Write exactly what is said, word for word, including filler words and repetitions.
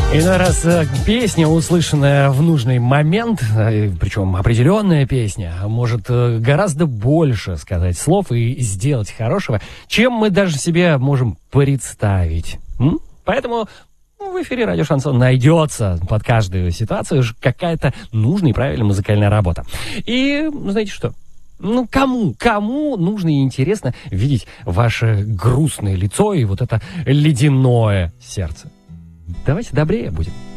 Иной раз э, песня, услышанная в нужный момент, э, причем определенная песня, может э, гораздо больше сказать слов и сделать хорошего, чем мы даже себе можем представить. М? Поэтому в эфире радио Шансон найдется под каждую ситуацию какая-то нужная и правильная музыкальная работа. И знаете что? Ну, кому, кому нужно и интересно видеть ваше грустное лицо и вот это ледяное сердце? Давайте добрее будем.